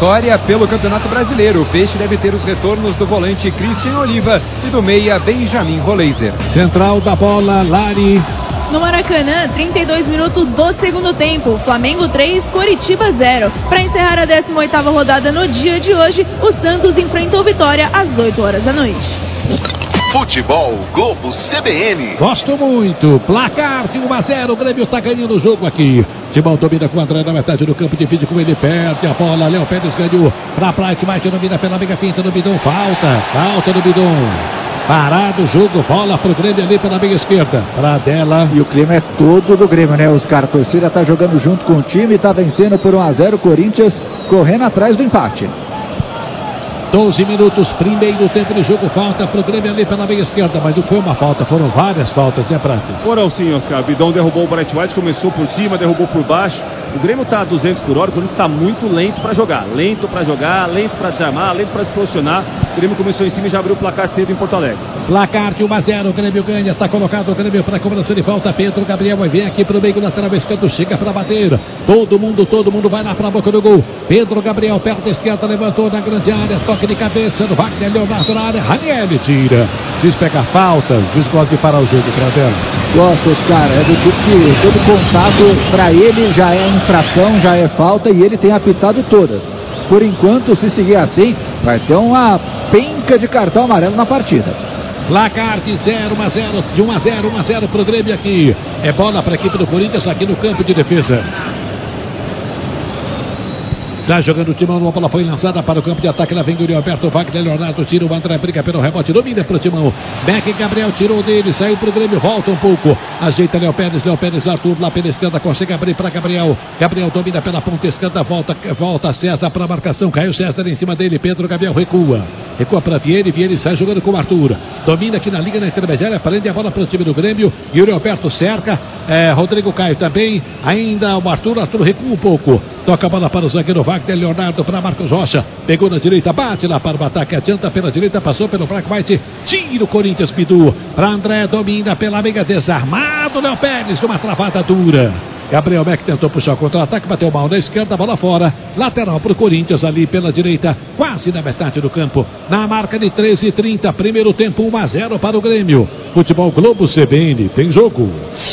vitória pelo Campeonato Brasileiro. O Peixe deve ter os retornos do volante Christian Oliva e do meia Benjamin Roleiser. Central da bola, Lari. No Maracanã, 32 minutos do segundo tempo. Flamengo 3, Coritiba 0. Para encerrar a 18ª rodada no dia de hoje, o Santos enfrenta o Vitória às 8 horas da noite. Futebol Globo CBN. Gosto muito. Placar de 1-0. O Grêmio está ganhando o jogo aqui. Timão domina com o André na metade do campo. Divide com ele. Perde a bola. Léo Pérez ganhou. Pra Bright White domina pela mega finta do Bidon. Falta do Bidon. Parado o jogo. Bola pro Grêmio ali pela meia esquerda. Pra dela. E o clima é todo do Grêmio, né, Oscar? A torcida tá jogando junto com o time. Tá vencendo por 1-0. Corinthians correndo atrás do empate. 12 minutos, primeiro tempo de jogo, falta pro Grêmio ali pela meia esquerda, mas não foi uma falta, foram várias faltas, né, Prates? Foram sim, Oscar. Bidon derrubou o Bright White, começou por cima, derrubou por baixo. O Grêmio tá a 200 por hora, o Corinthians está muito lento para jogar. Lento para desarmar, lento para se posicionar. O Grêmio começou em cima e já abriu o placar cedo em Porto Alegre. Placar de 1-0, o Grêmio ganha, tá colocado o Grêmio para cobrança de falta. Pedro Gabriel vai vir aqui pro meio na travesscanto, chega para bater. Todo mundo vai lá pra boca do gol. Pedro Gabriel, perna esquerda, levantou na grande área, toque de cabeça do Wagner Leonardo na área. Raniel tira. Diz pegar falta, o juiz gosta de parar o jogo pra dela. Gosto, Oscar, é do tipo que todo contato pra ele já é infração, já é falta e ele tem apitado todas. Por enquanto, se seguir assim, vai ter uma penca de cartão amarelo na partida. Placar de 1-0, de 1-0 pro Grêmio aqui. É bola para a equipe do Corinthians aqui no campo de defesa. Está jogando o Timão, uma bola foi lançada para o campo de ataque, lá vem o Alberto, Wagner Leonardo, tira o André, briga pelo rebote, domina para o Timão. Beck Gabriel tirou dele, saiu para o Grêmio, volta um pouco, ajeita Léo Pérez, Arthur lá pela esquerda, consegue abrir para Gabriel. Gabriel domina pela ponta esquerda, volta César para a marcação, caiu César em cima dele, Pedro Gabriel recua para Vieira sai jogando com o Arthur. Domina aqui na liga na intermediária, prende a bola para o time do Grêmio, Yuri Alberto cerca, Rodrigo Caio também, ainda o Arthur recua um pouco, toca a bola para o zagueiro Wagner Leonardo para Marcos Rocha, pegou na direita, bate lá para o ataque, adianta pela direita, passou pelo Black White, tira o Corinthians, Pidu, para André, domina pela meiga, desarmado, Léo Pérez com uma travada dura. Gabriel Beck tentou puxar o contra-ataque, bateu mal na esquerda, bola fora, lateral para o Corinthians ali pela direita, quase na metade do campo, na marca de 13h30, primeiro tempo 1-0 para o Grêmio. Futebol Globo CBN, tem jogo.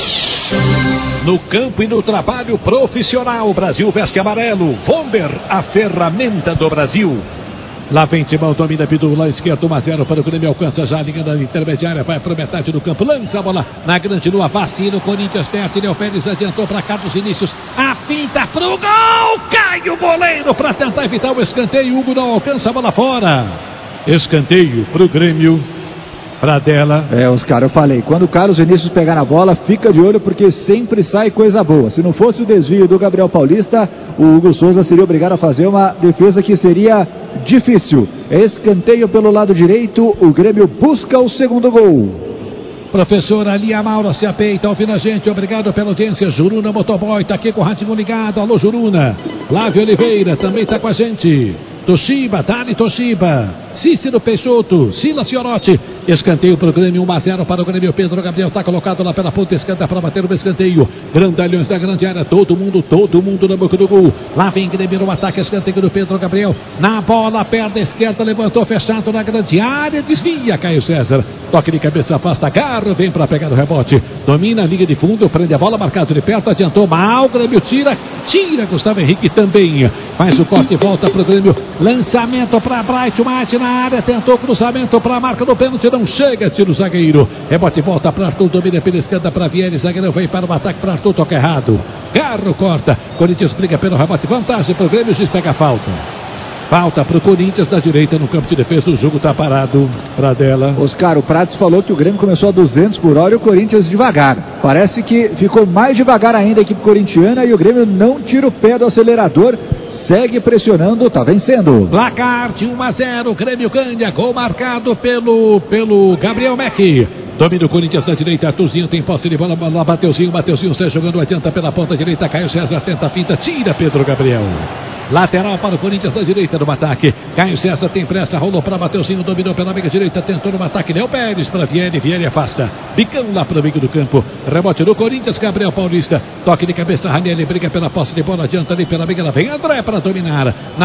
No campo e no trabalho profissional, Brasil veste amarelo. Vomber, a ferramenta do Brasil. Lá vem Timão, domina Bidu, lá esquerdo, 1-0 para o Grêmio, alcança já a linha da intermediária, vai para metade do campo, lança a bola na grande lua, vacina, o Corinthians perde, Léo Pérez adiantou para Carlos Vinícius, a finta pro gol, cai o goleiro para tentar evitar o escanteio, Hugo não alcança a bola fora. Escanteio pro Grêmio. Pra dela. Oscar, eu falei, quando o Carlos Vinícius pegar na bola, fica de olho porque sempre sai coisa boa. Se não fosse o desvio do Gabriel Paulista, o Hugo Souza seria obrigado a fazer uma defesa que seria difícil. Escanteio pelo lado direito, o Grêmio busca o segundo gol. Professora Lia Maura se apeita, ouvindo a gente, obrigado pela audiência. Juruna Motoboy tá aqui com o radinho ligado, alô Juruna. Flávio Oliveira também tá com a gente. Toshiba, Dani Toshiba, Cícero Peixoto, Silas Fiorotti, escanteio para o Grêmio, 1-0 para o Grêmio. Pedro Gabriel está colocado lá pela ponta esquerda para bater o escanteio. Grandalhões da grande área, todo mundo na boca do gol. Lá vem Grêmio no ataque, escanteio do Pedro Gabriel, na bola, perna esquerda, levantou fechado na grande área, desvia, Caio César, toque de cabeça, afasta, agarra, vem para pegar o rebote, domina a linha de fundo, prende a bola, marcado de perto, adiantou mal, Grêmio tira Gustavo Henrique também, faz o corte e volta para o Grêmio. Lançamento para Bright White na área, tentou cruzamento para a marca do pênalti, não chega, tira o zagueiro, rebote e volta para Arthur, domina pela esquerda para Vieira, zagueiro vem para o ataque para Arthur, toca errado, Carro corta, Corinthians briga pelo rebote, vantagem para o Grêmio, o juiz pega a falta. Falta para o Corinthians da direita no campo de defesa, o jogo está parado para dela. Oscar, o Prates falou que o Grêmio começou a 200 por hora e o Corinthians devagar. Parece que ficou mais devagar ainda a equipe corintiana e o Grêmio não tira o pé do acelerador, segue pressionando, está vencendo. Placar de 1-0, Grêmio ganha, gol marcado pelo Gabriel Beck. Domina o Corinthians na direita, Arthurzinho tem posse de bola, Mateuzinho sai jogando, adianta pela ponta direita, Caio César tenta a finta, tira Pedro Gabriel. Lateral para o Corinthians na direita no ataque. Caio César tem pressa, rolou para Mateuzinho, dominou pela meia direita, tentou no ataque, Léo Pérez para Vieri afasta. Bicão lá para o meio do campo. Rebote do Corinthians, Gabriel Paulista. Toque de cabeça, Raniel briga pela posse de bola, adianta ali pela meia, ela vem André para dominar.